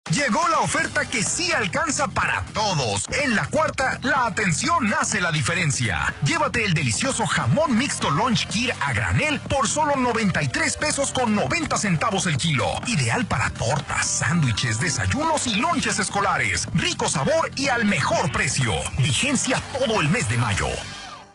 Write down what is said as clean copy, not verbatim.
Llegó la oferta que sí alcanza para todos. En la cuarta, la atención hace la diferencia. Llévate el delicioso jamón mixto Lunch Kir a granel por solo 93 pesos con 90 centavos el kilo. Ideal para tortas, sándwiches, desayunos y lonches escolares. Rico sabor y al mejor precio. Vigencia todo el mes de mayo.